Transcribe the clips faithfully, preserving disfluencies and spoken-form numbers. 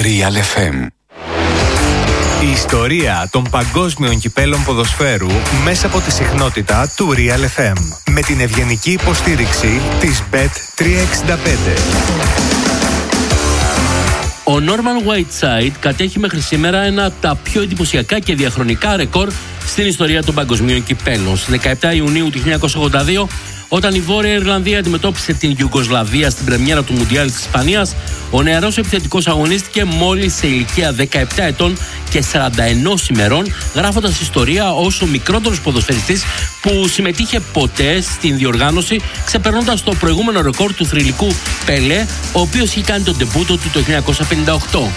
Real εφ εμ. Η ιστορία των παγκόσμιων κυπέλων ποδοσφαίρου μέσα από τη συχνότητα του Real εφ εμ. Με την ευγενική υποστήριξη της μπετ τριακόσια εξήντα πέντε. Ο Νόρμαν Whiteside κατέχει μέχρι σήμερα ένα από τα πιο εντυπωσιακά και διαχρονικά ρεκόρ στην ιστορία των παγκοσμίων κυπέλων. Στις δεκαεπτά Ιουνίου του χίλια εννιακόσια ογδόντα δύο, όταν η Βόρεια Ιρλανδία αντιμετώπισε την Ιουγκοσλαβία στην πρεμιέρα του Μουντιάλ της Ισπανίας, ο νεαρός επιθετικός αγωνίστηκε μόλις σε ηλικία δεκαεπτά ετών και σαράντα ένα ημερών, γράφοντας ιστορία ως ο μικρότερος ποδοσφαιριστής που συμμετείχε ποτέ στην διοργάνωση, ξεπερνώντας το προηγούμενο ρεκόρ του θρυλικού Πελέ, ο οποίος είχε κάνει τον ντεμπούτο του το χίλια εννιακόσια πενήντα οκτώ.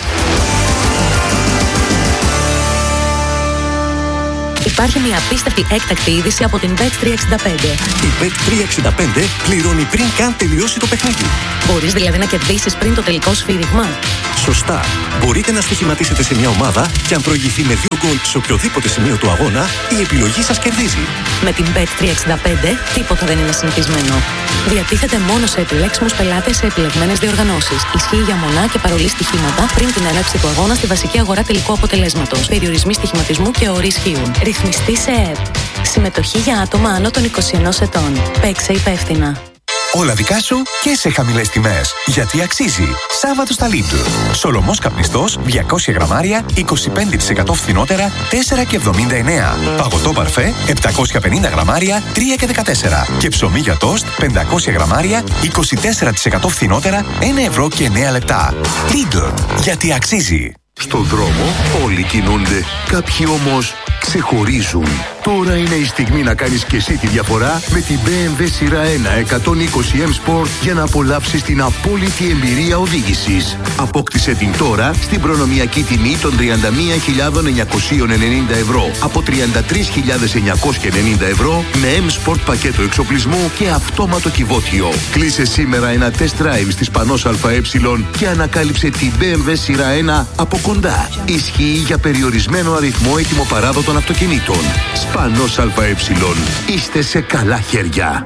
Υπάρχει μια απίστευτη έκτακτη είδηση από την μπετ τριακόσια εξήντα πέντε. Η μπετ τριακόσια εξήντα πέντε πληρώνει πριν καν τελειώσει το παιχνίδι. Μπορείς δηλαδή να κερδίσεις πριν το τελικό σφύριγμα. Σωστά. Μπορείτε να στοιχηματίσετε σε μια ομάδα και αν προηγηθεί με δύο γκολ σε οποιοδήποτε σημείο του αγώνα, η επιλογή σας κερδίζει. Με την μπετ τριακόσια εξήντα πέντε τίποτα δεν είναι συνηθισμένο. Διατίθεται μόνο σε επιλέξιμους πελάτες σε επιλεγμένες διοργανώσεις. Ισχύει για μονά και παρολί στοιχήματα πριν την έναρξη του αγώνα στη βασική αγορά τελικού αποτελέσματος. Περιορισμοί στοιχηματισμού και όροι ισχύουν. Ρυθμιστή σε ΕΕΠ. Συμμετοχή για άτομα άνω των είκοσι ενός ετών. Παίξε υπεύθυνα. Όλα δικά σου και σε χαμηλές τιμές. Γιατί αξίζει. Σάββατο στα Lidl. Σολομός καπνιστός διακόσια γραμμάρια, είκοσι πέντε τοις εκατό φθηνότερα, τέσσερα και εβδομήντα εννέα. Παγωτό παρφέ, επτακόσια πενήντα γραμμάρια, τρία και δεκατέσσερα. Και ψωμί για τόστ, πεντακόσια γραμμάρια, είκοσι τέσσερα τοις εκατό φθηνότερα, ένα ευρώ και εννέα λεπτά. Lidl. Γιατί αξίζει. Στον δρόμο όλοι κινούνται, κάποιοι όμως ξεχωρίζουν. Τώρα είναι η στιγμή να κάνεις και εσύ τη διαφορά με την μπι εμ ντάμπλιου σειρά ένα εκατόν είκοσι εμ Sport για να απολαύσεις την απόλυτη εμπειρία οδήγησης. Απόκτησε την τώρα στην προνομιακή τιμή των τριάντα μία χιλιάδες εννιακόσια ενενήντα ευρώ από τριάντα τρεις χιλιάδες εννιακόσια ενενήντα ευρώ με M Sport πακέτο εξοπλισμού και αυτόματο κυβότιο. Κλείσε σήμερα ένα test drive στις Πανός ΑΕ και ανακάλυψε την μπι εμ ντάμπλιου σειρά ένα από κοντά. Ισχύει για περιορισμένο αριθμό ετοιμοπαράδοτων αυτοκινήτων. Σπανός ΑΕ. Είστε σε καλά χέρια.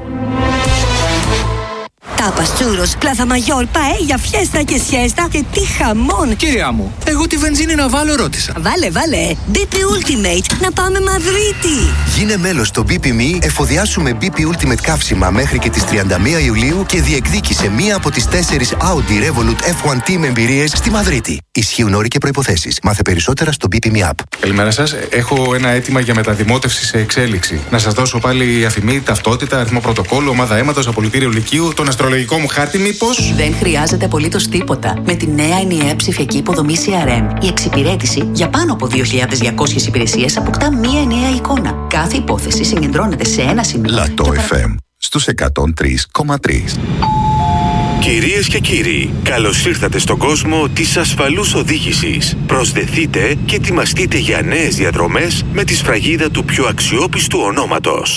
Τάπας, τσούρος, πλάθα μαγιόρ, παέλια, φιέστα και σιέστα και τι χαμόν! Κυρία μου, εγώ τη βενζίνη να βάλω ρώτησα. Βάλε, βάλε! μπι πι Ultimate, να πάμε Μαδρίτη! Γίνε μέλος στο μπι πι εμ ι, εφοδιάσου με μπι πι Ultimate καύσιμα μέχρι και τις τριάντα μία Ιουλίου και διεκδίκησε μία από τις τέσσερις Audi Revolut εφ ουάν Team εμπειρίες στη Μαδρίτη. Ισχύουν όροι και προϋποθέσεις. Μάθε περισσότερα στο μπι πι εμ ι App. Καλημέρα σας. Έχω ένα αίτημα για μεταδημότευση σε εξέλιξη. Να σας δώσω πάλι αφημί, ταυτότητα, αριθμό πρωτοκόλλου, ομάδα αίματος, απολυτήριο λυκείου, τον αστρολογικό μου χάρτη, μήπως? Δεν χρειάζεται απολύτως τίποτα. Με τη νέα ενιαία ψηφιακή υποδομή σι αρ εμ, η εξυπηρέτηση για πάνω από δύο χιλιάδες διακόσιες υπηρεσίες αποκτά μία ενιαία εικόνα. Κάθε υπόθεση συγκεντρώνεται σε ένα σημείο. Λατό εφ εμ στους εκατόν τρία κόμμα τρία. Κυρίες και κύριοι, καλώς ήρθατε στον κόσμο της ασφαλούς οδήγησης. Προσδεθείτε και ετοιμαστείτε για νέες διαδρομές με τη σφραγίδα του πιο αξιόπιστου ονόματος.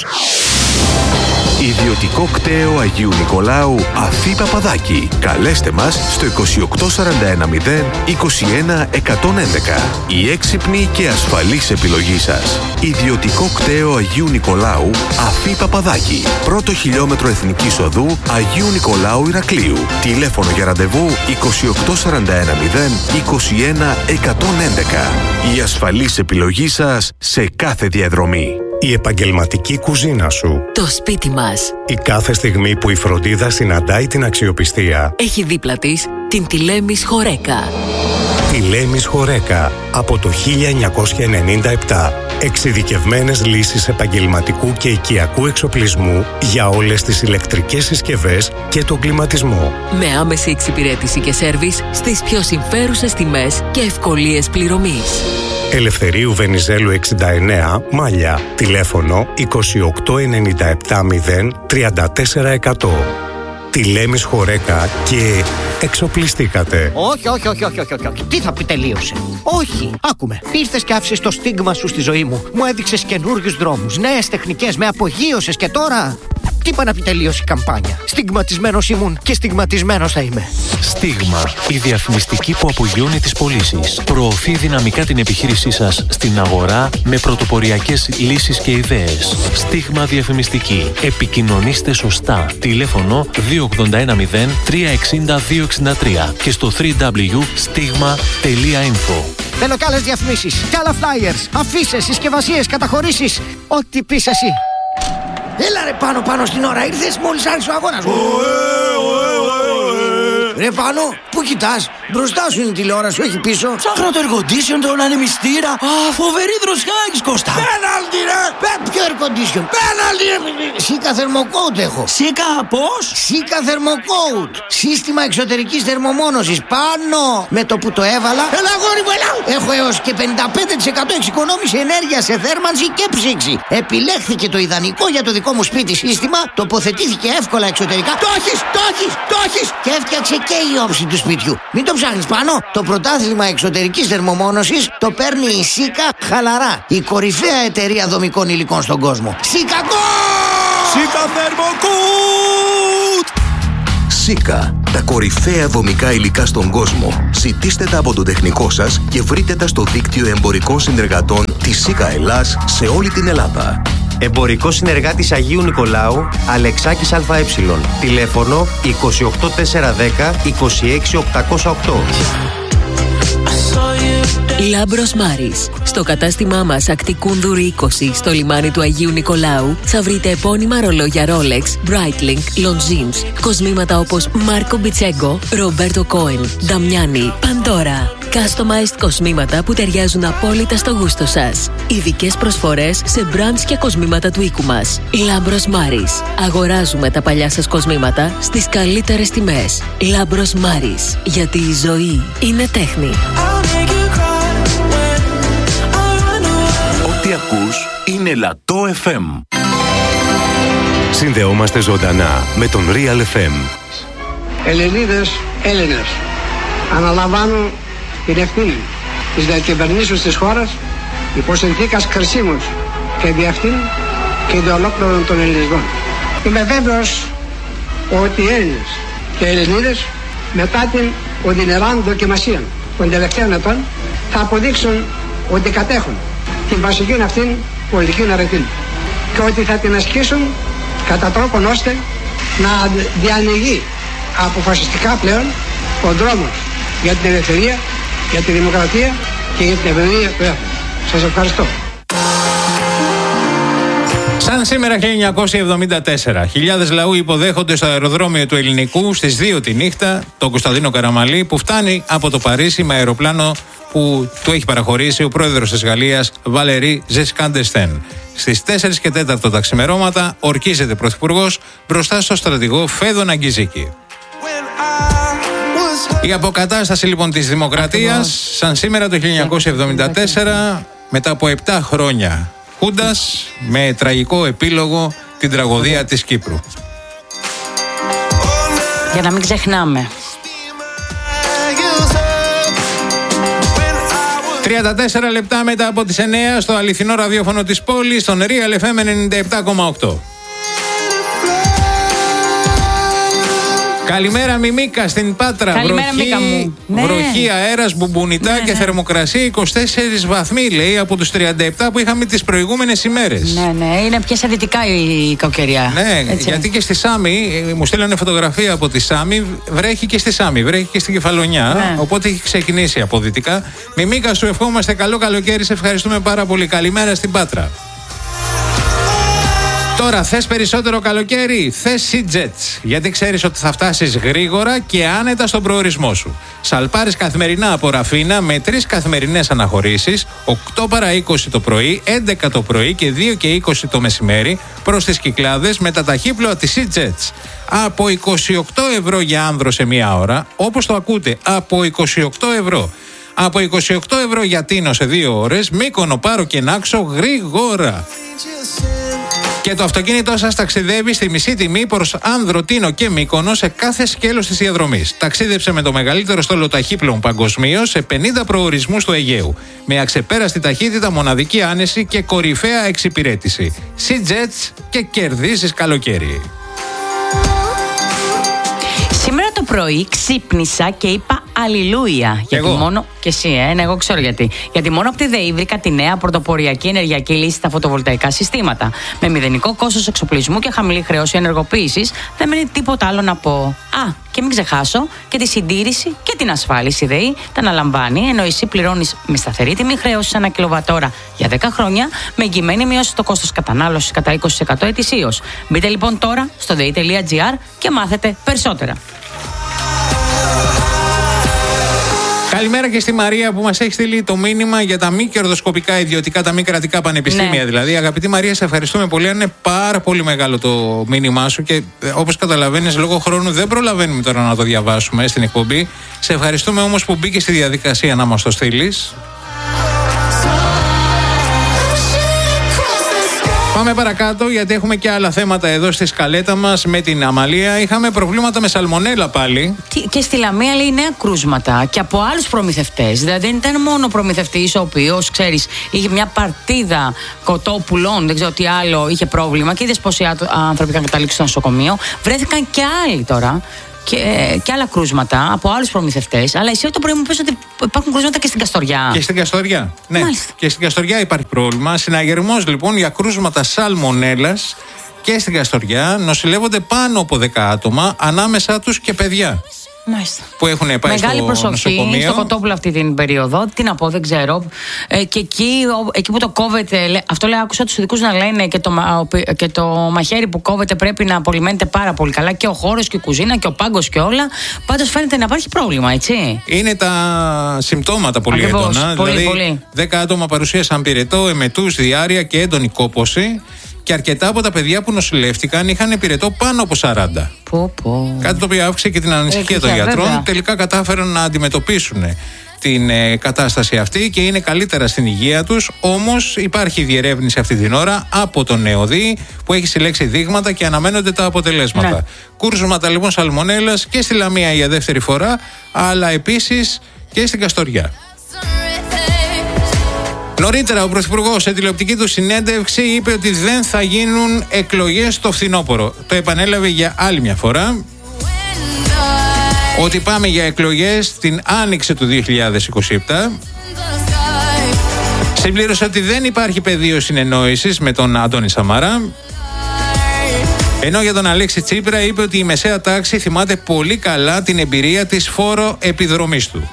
Ιδιωτικό κτέο Αγίου Νικολάου Αφή Παπαδάκη. Καλέστε μας στο είκοσι οκτώ σαράντα ένα μηδέν είκοσι ένα εκατόν έντεκα. Η έξυπνη και ασφαλής επιλογή σας. Ιδιωτικό κτέο Αγίου Νικολάου Αφή Παπαδάκη. Πρώτο χιλιόμετρο Εθνικής Οδού Αγίου Νικολάου Ηρακλείου. Τηλέφωνο για ραντεβού είκοσι οκτώ σαράντα ένα μηδέν είκοσι ένα εκατόν έντεκα. Η ασφαλής επιλογή σας σε κάθε διαδρομή. Η επαγγελματική κουζίνα σου. Το σπίτι μας. Η κάθε στιγμή που η φροντίδα συναντάει την αξιοπιστία. Έχει δίπλα της την Τηλέμις Χορέκα. Τηλέμις Χορέκα από το χίλια εννιακόσια ενενήντα επτά. Εξειδικευμένες λύσεις επαγγελματικού και οικιακού εξοπλισμού για όλες τις ηλεκτρικές συσκευές και τον κλιματισμό. Με άμεση εξυπηρέτηση και σέρβις στις πιο συμφέρουσες τιμές και ευκολίες πληρωμής. Ελευθερίου Βενιζέλου εξήντα εννέα, Μάλια. Τηλέφωνο είκοσι οκτώ ενενήντα επτά μηδέν τριάντα τέσσερα εκατό. Τηλέμις Χορέκα και εξοπλιστήκατε. Όχι, όχι, όχι, όχι, όχι, όχι. Τι θα πει τελείωσε? Όχι, άκουμε. Ήρθες και άφησες το στίγμα σου στη ζωή μου. Μου έδειξες καινούριους δρόμους, νέες τεχνικές, με απογείωσες και τώρα... Τι είπα να πει τελείωσε η καμπάνια. Στιγματισμένος ήμουν και στιγματισμένος θα είμαι. Στίγμα. Η διαφημιστική που απογειώνει τις πωλήσεις. Προωθεί δυναμικά την επιχείρησή σας στην αγορά με πρωτοποριακές λύσεις και ιδέες. Στίγμα διαφημιστική. Επικοινωνήστε σωστά. Τηλέφωνο δύο ογδόντα ένα μηδέν τρία εξήντα δύο εξήντα τρία και στο double-u double-u double-u τελεία stigma τελεία info. Θέλω κι άλλες διαφημίσεις, κι άλλα flyers, αφήσεις, συσκευασίες, καταχωρήσεις. Ό,τι πεις εσύ. Έλα ρε πάνω πάνω στην ώρα, ήρθες μόλις άρχισε ο αγώνας. Ρε πάνω, πού κοιτάς, μπροστά σου είναι η τηλεόραση, όχι πίσω. Ψάχνω το air condition, τον ανεμιστήρα. Α, φοβερή δροσιά έχεις, Κώστα. Πέναλτι ρε, ποιο air condition, πέναλτι ρε. Σίκα θερμοκόουτ έχω. Σίκα πώς? Σίκα θερμοκόουτ. Σύστημα εξωτερικής θερμομόνωσης, πάνω. Με το που το έβαλα, έλα γόρι μου, έλα. Έχω έως και πενήντα πέντε τοις εκατό εξοικονόμηση ενέργεια σε θέρμανση και ψήξη. Επιλέχθηκε το ιδανικό για το δικό μου σπίτι σύστημα, τοποθετήθηκε εύκολα εξωτερικά. Το έχεις, το έχεις, το έχεις. Και έφτιαξε και η όψη του σπιτιού. Μην το ψάχνεις πάνω. Το πρωτάθλημα εξωτερικής θερμομόνωσης το παίρνει η Σίκα χαλαρά. Η κορυφαία εταιρεία δομικών υλικών στον κόσμο. Σίκα Γκο! Σίκα Θερμοκούτ! Σίκα. Τα κορυφαία δομικά υλικά στον κόσμο. Ζητήστε τα από τον τεχνικό σας και βρείτε τα στο δίκτυο εμπορικών συνεργατών της Σίκα Ελλάς σε όλη την Ελλάδα. Εμπορικός συνεργάτης Αγίου Νικολάου, Αλεξάκης ΑΕ. Τηλέφωνο είκοσι οκτώ τετρακόσια δέκα είκοσι έξι οκτακόσια οκτώ. Λάμπρος Μάρης. Στο κατάστημά μας Ακτικούνδουρη είκοσι στο λιμάνι του Αγίου Νικολάου θα βρείτε επώνυμα ρολόγια Rolex, Breitling, Longines, κοσμήματα όπως Μάρκο Μπιτσέγκο, Ρομπέρτο Κόεν, Νταμιάνι, Παντόρα. Customized κοσμήματα που ταιριάζουν απόλυτα στο γούστο σας. Ειδικές προσφορές σε brands και κοσμήματα του οίκου μας. Λάμπρος Μάρης. Αγοράζουμε τα παλιά σας κοσμήματα στις καλύτερες τιμές. Λάμπρος Μάρης. Γιατί η ζωή είναι τέχνη. Ό,τι ακούς είναι Λατό εφ εμ. Συνδεόμαστε ζωντανά με τον Real εφ εμ. Ελληνίδες, Έλληνες, αναλαμβάνουν την ευθύνη της διακυβερνήσεως της χώρας υπό συνθήκας κρισίμους και δι' αυτήν και δι' ολόκληρων των Ελληνισμών. Είμαι βέβαιος ότι οι Έλληνες και οι Ελληνίδες μετά την οδυνηράν δοκιμασία των τελευταίων ετών θα αποδείξουν ότι κατέχουν την βασική αυτήν πολιτική αρετή και ότι θα την ασκήσουν κατά τρόπον ώστε να διανοιγεί αποφασιστικά πλέον ο δρόμος για την ελευθερία, για τη δημοκρατία και για την ευημερία του έθνους. Σας ευχαριστώ. Σαν σήμερα χίλια εννιακόσια εβδομήντα τέσσερα, χιλιάδες λαού υποδέχονται στο αεροδρόμιο του Ελληνικού στις δύο τη νύχτα τον Κωνσταντίνο Καραμανλή που φτάνει από το Παρίσι με αεροπλάνο που του έχει παραχωρήσει ο πρόεδρος της Γαλλίας Βαλερί Ζεσκάν ντ'Εστέν. Στις τέσσερις και τέσσερα τα ξημερώματα ορκίζεται πρωθυπουργός μπροστά στο στρατηγό Φέδωνα Γκιζίκη. Η αποκατάσταση λοιπόν της δημοκρατίας σαν σήμερα το χίλια εννιακόσια εβδομήντα τέσσερα μετά από επτά χρόνια Χούντας με τραγικό επίλογο την τραγωδία της Κύπρου. Για να μην ξεχνάμε. τριάντα τέσσερα λεπτά μετά από τις εννιά στο αληθινό ραδιόφωνο της πόλης, στον Real εφ εμ ενενήντα επτά κόμμα οκτώ. Καλημέρα Μιμίκα στην Πάτρα. Καλημέρα, βροχή, Μίκα μου. βροχή Ναι. αέρας, μπουμπουνιτά Ναι, και ναι. θερμοκρασία είκοσι τέσσερις βαθμοί λέει από τους τριάντα επτά που είχαμε τις προηγούμενες ημέρες. Ναι, ναι, είναι πια σε δυτικά η κακοκαιρία. Ναι, Έτσι. γιατί και στη Σάμι, ε, μου στέλνανε φωτογραφία από τη Σάμι, βρέχει και στη Σάμι, βρέχει και στην Κεφαλονιά. Ναι. Οπότε έχει ξεκινήσει από δυτικά. Μιμίκα, σου ευχόμαστε καλό καλοκαίρι, σε ευχαριστούμε πάρα πολύ. Καλημέρα στην Πάτρα. Τώρα, θες περισσότερο καλοκαίρι, θες SeaJets, γιατί ξέρεις ότι θα φτάσεις γρήγορα και άνετα στον προορισμό σου. Σαλπάρεις καθημερινά από Ραφίνα με τρεις καθημερινές αναχωρήσεις, οκτώ παρά είκοσι το πρωί, έντεκα το πρωί και δύο και είκοσι το μεσημέρι προς τις Κυκλάδες με τα ταχύπλοα της SeaJets. Από είκοσι οκτώ ευρώ για άνδρο σε μία ώρα, όπως το ακούτε, από είκοσι οκτώ ευρώ. Από είκοσι οκτώ ευρώ για Τίνο σε δύο ώρες, Μύκονο, Πάρο και Νάξο γρήγορα. Και το αυτοκίνητό σας ταξιδεύει στη μισή τιμή προς Άνδρο, Τίνο και Μύκονο σε κάθε σκέλος της διαδρομής. Ταξίδεψε με το μεγαλύτερο στόλο ταχύπλων παγκοσμίως σε πενήντα προορισμούς του Αιγαίου. Με αξεπέραστη ταχύτητα, μοναδική άνεση και κορυφαία εξυπηρέτηση. SeaJets και κερδίζεις καλοκαίρι. Σήμερα το πρωί ξύπνησα και είπα αλληλούια. Γιατί μόνο. Και εσύ, ε, ναι, εγώ ξέρω γιατί. Γιατί μόνο από τη ΔΕΗ βρήκα τη νέα πρωτοποριακή ενεργειακή λύση στα φωτοβολταϊκά συστήματα. Με μηδενικό κόστος εξοπλισμού και χαμηλή χρέωση ενεργοποίησης, δεν μένει τίποτα άλλο να πω. Α, και μην ξεχάσω και τη συντήρηση και την ασφάλιση. Η ΔΕΗ τα αναλαμβάνει, ενώ εσύ πληρώνεις με σταθερή τιμή χρέωση ανά κιλοβατόρα για δέκα χρόνια, με εγγυημένη μείωση στο κόστος κατανάλωσης κατά είκοσι τοις εκατό ετησίως. Μπείτε λοιπόν τώρα στο δε ι τελεία τζι άρ και μάθετε περισσότερα. Καλημέρα και στη Μαρία που μας έχει στείλει το μήνυμα για τα μη κερδοσκοπικά ιδιωτικά, τα μη κρατικά πανεπιστήμια. Ναι. Δηλαδή, αγαπητή Μαρία, σε ευχαριστούμε πολύ. Είναι πάρα πολύ μεγάλο το μήνυμά σου και όπως καταλαβαίνεις, λόγω χρόνου δεν προλαβαίνουμε τώρα να το διαβάσουμε στην εκπομπή. Σε ευχαριστούμε όμως που μπήκε στη διαδικασία να μας το στείλεις. Πάμε παρακάτω γιατί έχουμε και άλλα θέματα εδώ στη σκαλέτα μας με την Αμαλία. Είχαμε προβλήματα με σαλμονέλα πάλι. Και στη Λαμία λέει νέα κρούσματα και από άλλους προμηθευτές. Δηλαδή δεν ήταν μόνο ο προμηθευτής ο οποίος, ξέρεις, είχε μια παρτίδα κοτόπουλων, δεν ξέρω τι άλλο, είχε πρόβλημα και είδες πόσοι άνθρωποι είχαν καταλήξει στο νοσοκομείο. Βρέθηκαν και άλλοι τώρα. Και, και άλλα κρούσματα από άλλους προμηθευτές. Αλλά εσύ το πρωί μου πες ότι υπάρχουν κρούσματα και στην Καστοριά. Και στην Καστοριά. Ναι, μάλιστα. Και στην Καστοριά υπάρχει πρόβλημα. Συναγερμός λοιπόν για κρούσματα σαλμονέλας και στην Καστοριά. Νοσηλεύονται πάνω από δέκα άτομα, ανάμεσά τους και παιδιά. Μάλιστα. Που έχουν πάει μεγάλη στο προσοχή νοσοκομείο. Στο κοτόπουλο αυτή την περίοδο. Τι να πω, δεν ξέρω. Ε, και εκεί, ο, εκεί που το κόβεται, αυτό λέει, άκουσα τους ειδικούς να λένε και το, και το μαχαίρι που κόβεται πρέπει να απολυμμένεται πάρα πολύ καλά. Και ο χώρος και η κουζίνα και ο πάγκος και όλα. Πάντως φαίνεται να υπάρχει πρόβλημα, έτσι. Είναι τα συμπτώματα πολύ Ακριβώς, έντονα. πολύ, δηλαδή, πολύ. δέκα άτομα παρουσίασαν πυρετό, εμετούς, διάρρεια και έντονη κόπωση. Και αρκετά από τα παιδιά που νοσηλεύτηκαν είχαν πυρετό πάνω από σαράντα. Πω, πω. Κάτι το οποίο αύξησε και την ανησυχία ε, των γιατρών. Βέβαια. Τελικά κατάφεραν να αντιμετωπίσουν την ε, κατάσταση αυτή και είναι καλύτερα στην υγεία τους. Όμως υπάρχει διερεύνηση αυτή την ώρα από τον ΕΟΔΗ που έχει συλλέξει δείγματα και αναμένονται τα αποτελέσματα. Ναι. Κούρσματα λοιπόν σαλμονέλας και στη Λαμία για δεύτερη φορά, αλλά επίσης και στην Καστοριά. Νωρίτερα, ο Πρωθυπουργός σε τηλεοπτική του συνέντευξη είπε ότι δεν θα γίνουν εκλογές το φθινόπωρο. Το επανέλαβε για άλλη μια φορά. Ότι πάμε για εκλογές την άνοιξη του δύο χιλιάδες είκοσι επτά. Συμπλήρωσε ότι δεν υπάρχει πεδίο συνεννόησης με τον Αντώνη Σαμαρά. Ενώ για τον Αλέξη Τσίπρα είπε ότι η μεσαία τάξη θυμάται πολύ καλά την εμπειρία της φόρο επιδρομής του.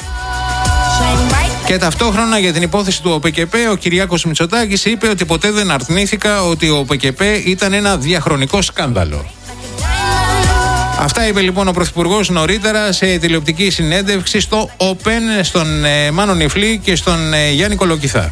Και ταυτόχρονα για την υπόθεση του ΟΠΕΚΕΠΕ, ο Κυριάκος Μητσοτάκης είπε ότι ποτέ δεν αρνήθηκα ότι ο ΟΠΕΚΕΠΕ ήταν ένα διαχρονικό σκάνδαλο. Αυτά είπε λοιπόν ο Πρωθυπουργός νωρίτερα σε τηλεοπτική συνέντευξη στο Open, στον ε, Μάνο Νιφλή και στον ε, Γιάννη Κολοκυθά.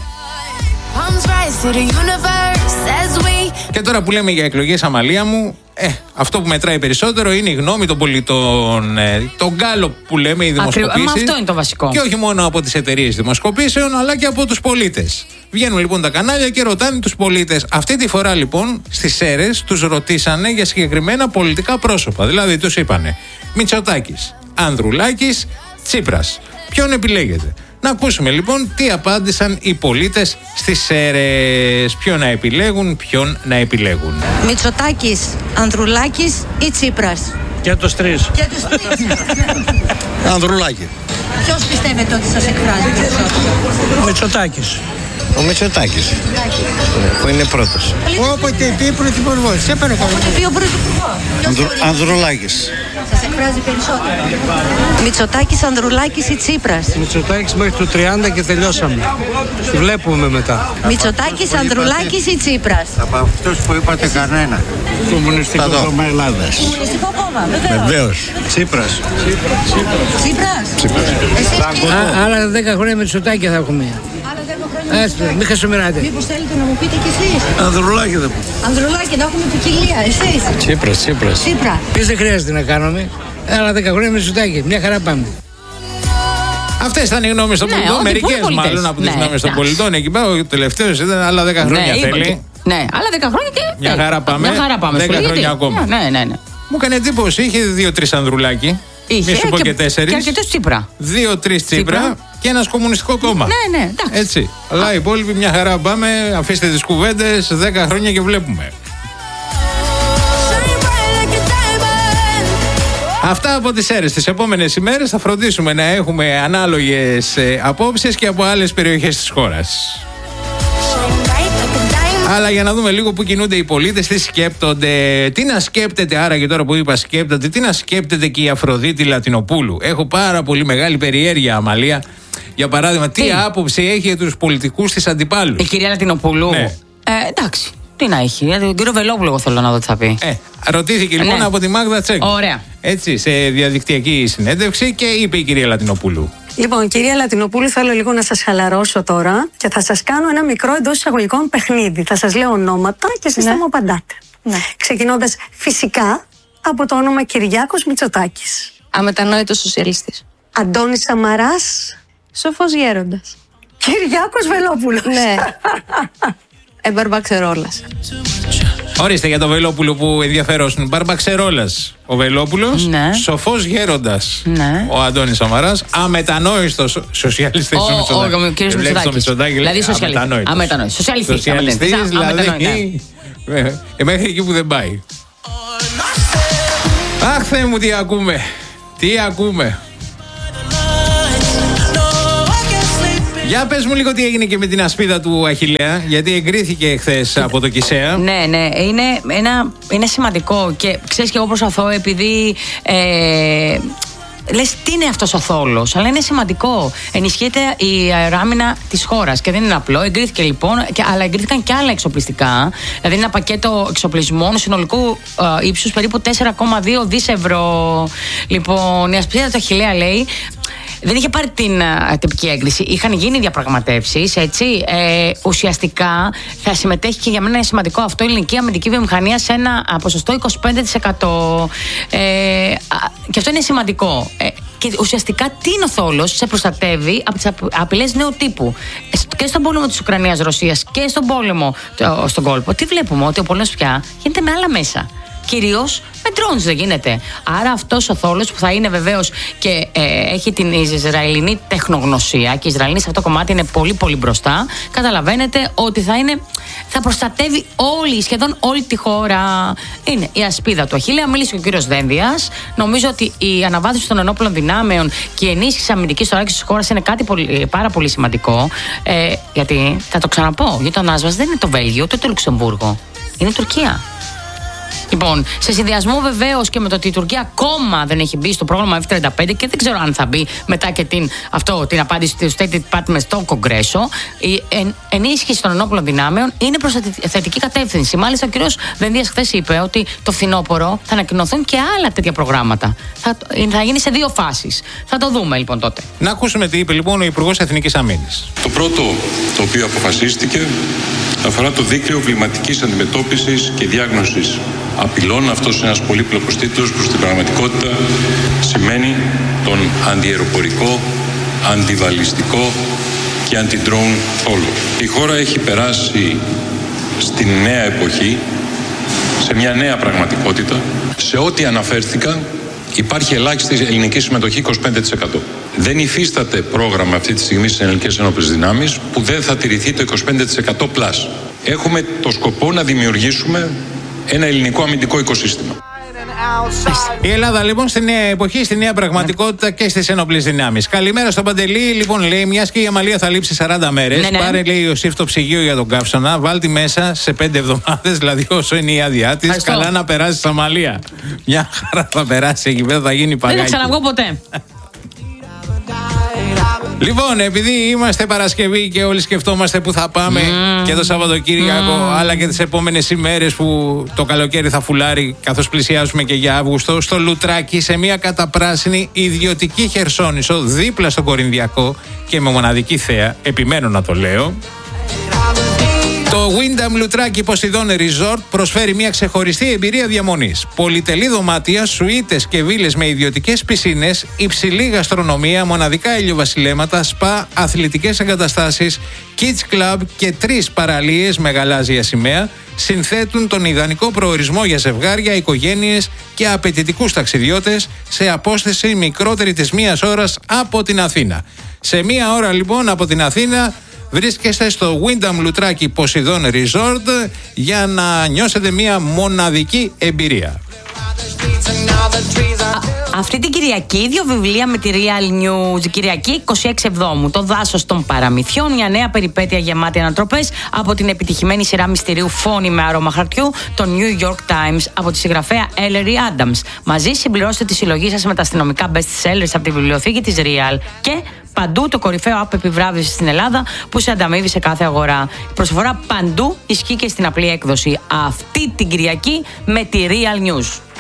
Και τώρα που λέμε για εκλογές, Αμαλία μου, ε, αυτό που μετράει περισσότερο είναι η γνώμη των πολιτών. Ε, το γκάλο που λέμε, οι δημοσκοπήσεις. Μα αυτό είναι το βασικό. Και όχι μόνο από τις εταιρείες δημοσκοπήσεων, αλλά και από τους πολίτες. Βγαίνουν λοιπόν τα κανάλια και ρωτάνε τους πολίτες. Αυτή τη φορά λοιπόν στις Σέρρες τους ρωτήσανε για συγκεκριμένα πολιτικά πρόσωπα. Δηλαδή τους είπανε Μητσοτάκης, Ανδρουλάκης, Τσίπρας. Ποιον επιλέγετε? Να ακούσουμε λοιπόν τι απάντησαν οι πολίτες στις Σέρρες. Ποιον να επιλέγουν, ποιον να επιλέγουν. Μητσοτάκης, Ανδρουλάκης ή Τσίπρας? Και τους τρεις. Και τους τρεις. Ανδρουλάκη. Ποιος πιστεύετε ότι σας εκφράζει περισσότερο? Μητσοτάκης. Ο Μητσοτάκης, που είναι πρώτος. Όποτε πει πρωθυπουργός. Σε παρακαλώ. Όποτε πει ο πρωθυπουργός. Ανδρουλάκης. Σας εκφράζει περισσότερο? Μητσοτάκης, Ανδρουλάκης ή Τσίπρας? Μητσοτάκης μέχρι το τριάντα και τελειώσαμε. Τη βλέπουμε μετά. Μητσοτάκης, Ανδρουλάκης ή Τσίπρας? Από αυτούς που είπατε κανένα. Κομμουνιστικό κόμμα Ελλάδας. Κομμουνιστικό κόμμα, βεβαίως. Βεβαίως. Τσίπρας. Τσίπρας. Τσίπρας. Άλλα δέκα χρόνια Μητσοτάκη θα έχουμε. Έστω, μην χασομεράτε. Μήπως θέλετε να μου πείτε κι εσείς? Ανδρουλάκη δεν πω. Ανδρουλάκη, να έχουμε ποικιλία, εσείς? Τσίπρας, Τσίπρας. Τσίπρα. Εμείς δεν χρειάζεται να κάνουμε. Άλλα δέκα χρόνια Μητσοτάκη. Μια χαρά πάμε. Αυτές ήταν οι γνώμες των ναι, πολιτών. Μερικές μάλλον από τις ναι, γνώμες των πολιτών. Εκεί πάει ο τελευταίος ήταν άλλα δέκα χρόνια ναι, θέλει. Και, Ναι, άλλα δέκα χρόνια και. Μια χαρά πάμε. Μια χαρά πάμε. δέκα χρόνια ακόμα. Ναι, ναι, ναι. Μου έκανε εντύπωση, είχε δύο-τρει Ανδρουλάκη. Είχε μη σου πω και, και τέσσερις. Και αρκετούς Τσίπρα. Δύο-τρει Τσίπρα, Τσίπρα και ένας κομμουνιστικό κόμμα. Ναι, ναι, εντάξει. Έτσι. Αλλά οι υπόλοιποι μια χαρά πάμε. Αφήστε τις κουβέντες, δέκα χρόνια και βλέπουμε. Αυτά από τις αίρες. Τις επόμενες ημέρες θα φροντίσουμε να έχουμε ανάλογες ε, απόψεις και από άλλες περιοχές της χώρας. Αλλά για να δούμε λίγο που κινούνται οι πολίτες, τι σκέπτονται, τι να σκέπτεται άραγε τώρα που είπα σκέπτονται, τι να σκέπτεται και η Αφροδίτη Λατινοπούλου. Έχω πάρα πολύ μεγάλη περιέργεια, Αμαλία. Για παράδειγμα, τι, τι άποψη έχει για τους πολιτικούς της αντιπάλους. Η κυρία Λατινοπούλου. Ναι. Ε, εντάξει. Τι να έχει, δηλαδή τον κύριο Βελόπουλο, εγώ θέλω να δω τι θα πει. Ε, ρωτήθηκε λοιπόν ναι. από τη Μάγδα Τσέγκο. Ωραία. Έτσι, σε διαδικτυακή συνέντευξη και είπε η κυρία Λατινοπούλου. Λοιπόν, κυρία Λατινοπούλου, θέλω λίγο να σας χαλαρώσω τώρα και θα σας κάνω ένα μικρό εντός εισαγωγικών παιχνίδι. Θα σας λέω ονόματα και εσείς ναι. θα μου απαντάτε. Ναι. Ξεκινώντας φυσικά από το όνομα Κυριάκος Μητσοτάκης. Αμετανόητος σοσιαλιστής. Αντώνης Σαμαράς. Σοφός γέροντας. Κυριάκος Βελόπουλος. Ναι. Ε, Μπαρμπαξερόλας. Ορίστε για το Βελόπουλο που ενδιαφερόσουν. Μπαρμπαξερόλας ο Βελόπουλος, ναι. Σοφός γέροντας ναι. ο Αντώνης Σαμαράς, αμετανόητος σοσιαλιστής ο, ο, ο, ο κύριος Μητσοτάκης. Δηλαδή σοσιαλιστής. Αμετανόητος. Σοσιαλιστής, σοσιαλιστής δηλαδή. Ε, μέχρι εκεί που δεν πάει. Αχ, Θεέ μου, τι ακούμε. Τι ακούμε. Για πες μου λίγο τι έγινε και με την ασπίδα του Αχιλλέα, γιατί εγκρίθηκε χθες από το Κισέα. Ναι, ναι, είναι, ένα, είναι σημαντικό και ξέρεις και εγώ προσπαθώ επειδή... Ε, λες τι είναι αυτός ο θόλος, αλλά είναι σημαντικό. Ενισχύεται η αεράμινα της χώρας και δεν είναι απλό. Εγκρίθηκε λοιπόν, και, αλλά εγκρίθηκαν και άλλα εξοπλιστικά. Δηλαδή ένα πακέτο εξοπλισμών συνολικού ε, ύψους περίπου τέσσερα κόμμα δύο δισεκατομμύρια ευρώ. Λοιπόν, η ασπίδα του Αχιλλέα λέει... Δεν είχε πάρει την uh, τυπική έγκριση. Είχαν γίνει διαπραγματεύσεις, έτσι. Ε, ουσιαστικά θα συμμετέχει και για μένα είναι σημαντικό αυτό η ελληνική αμυντική βιομηχανία σε ένα uh, ποσοστό είκοσι πέντε τοις εκατό. Ε, uh, και αυτό είναι σημαντικό. Ε, και ουσιαστικά τι είναι ο θόλος, σε προστατεύει από τις απειλές νέου τύπου. Και στον πόλεμο της Ουκρανίας-Ρωσίας και στον πόλεμο το, στον κόλπο. Τι βλέπουμε, ότι ο πόλεμος πια γίνεται με άλλα μέσα. Κυρίως με drones δεν γίνεται. Άρα αυτός ο θόλος που θα είναι βεβαίως και ε, έχει την Ισραηλινή τεχνογνωσία και η Ισραηλινή σε αυτό το κομμάτι είναι πολύ πολύ μπροστά, καταλαβαίνετε ότι θα, είναι, θα προστατεύει όλη, σχεδόν όλη τη χώρα. Είναι η ασπίδα του Αχιλλέα. Μίλησε και ο κύριος Δένδιας. Νομίζω ότι η αναβάθμιση των ενόπλων δυνάμεων και η ενίσχυση αμυντικής οράξης της χώρας είναι κάτι πολύ, πάρα πολύ σημαντικό. Ε, γιατί θα το ξαναπώ, γείτονάς μας δεν είναι το Βέλγιο ούτε το Λουξεμβούργο. Είναι η Τουρκία. Λοιπόν, σε συνδυασμό βεβαίως και με το ότι η Τουρκία ακόμα δεν έχει μπει στο πρόγραμμα εφ τριάντα πέντε και δεν ξέρω αν θα μπει μετά και την, αυτό, την απάντηση του State Department στο Κογκρέσο, η εν, ενίσχυση των ενόπλων δυνάμεων είναι προς θετική κατεύθυνση. Μάλιστα, ο κ. Δένδιας χθες είπε ότι το φθινόπωρο θα ανακοινωθούν και άλλα τέτοια προγράμματα. Θα, θα γίνει σε δύο φάσεις. Θα το δούμε λοιπόν τότε. Να ακούσουμε τι είπε λοιπόν ο Υπουργός Εθνικής Αμήνης. Το πρώτο το οποίο αποφασίστηκε αφορά το δίκτυο βληματικής αντιμετώπισης και διάγνωσης απειλών. Αυτός είναι ένας πολύπλοκος τίτλος που στην πραγματικότητα σημαίνει τον αντιαεροπορικό, αντιβαλιστικό και αντι-drone θόλο. Η χώρα έχει περάσει στην νέα εποχή, σε μια νέα πραγματικότητα. Σε ό,τι αναφέρθηκα υπάρχει ελάχιστη ελληνική συμμετοχή είκοσι πέντε τοις εκατό. Δεν υφίσταται πρόγραμμα αυτή τη στιγμή στις ελληνικές ενόπλες δυνάμεις που δεν θα τηρηθεί το είκοσι πέντε τοις εκατό πλάς. Έχουμε το σκοπό να δημιουργήσουμε ένα ελληνικό αμυντικό οικοσύστημα. Η Ελλάδα λοιπόν στη νέα εποχή, στη νέα πραγματικότητα και στις ενόπλες δυνάμεις. Καλημέρα στον Παντελή. Λοιπόν, λέει, μιας και η Αμαλία θα λείψει σαράντα μέρες, ναι, ναι. Πάρε, λέει, ο ΣΥΦ το ψυγείο για τον καύσωνα, βάλτη μέσα σε πέντε εβδομάδες, δηλαδή όσο είναι η άδειά της. Καλά να περάσει στην Αμαλία. Μια χαρά θα περάσει εκεί πέρα, θα γίνει παγάκι. Δεν θα ξαναβγώ ποτέ. Λοιπόν, επειδή είμαστε Παρασκευή και όλοι σκεφτόμαστε που θα πάμε mm. και το Σαββατοκύριακο, mm. αλλά και τις επόμενες ημέρες που το καλοκαίρι θα φουλάρει, καθώς πλησιάζουμε και για Αύγουστο, στο Λουτράκι, σε μια καταπράσινη ιδιωτική Χερσόνησο, δίπλα στο Κορινθιακό και με μοναδική θέα, επιμένω να το λέω, Το Wyndham Loutraki Poseidon Resort προσφέρει μια ξεχωριστή εμπειρία διαμονής. Πολυτελή δωμάτια, σουίτες και βίλες με ιδιωτικές πισίνες, υψηλή γαστρονομία, μοναδικά ηλιοβασιλέματα, σπα, αθλητικές εγκαταστάσεις, kids club και τρεις παραλίες με γαλάζια σημαία συνθέτουν τον ιδανικό προορισμό για ζευγάρια, οικογένειες και απαιτητικούς ταξιδιώτες σε απόσταση μικρότερη της μίας ώρας από την Αθήνα. Σε μία ώρα λοιπόν από την Αθήνα βρίσκεστε στο Wyndham Loutraki Poseidon Resort για να νιώσετε μία μοναδική εμπειρία. Αυτή την Κυριακή, δύο βιβλία με τη Real News. Κυριακή εικοστή έκτη Εβδόμου. Το Δάσος των Παραμυθιών, μια νέα περιπέτεια γεμάτη ανατροπές από την επιτυχημένη σειρά μυστηρίου Φόνοι με άρωμα χαρτιού, το New York Times, από τη συγγραφέα Ellery Adams. Μαζί συμπληρώστε τη συλλογή σας με τα αστυνομικά best sellers από τη βιβλιοθήκη της Real και παντού το κορυφαίο app επιβράβευση στην Ελλάδα που σε ανταμείβει σε κάθε αγορά. Η προσφορά παντού ισχύει και στην απλή έκδοση. Αυτή την Κυριακή με τη Real News.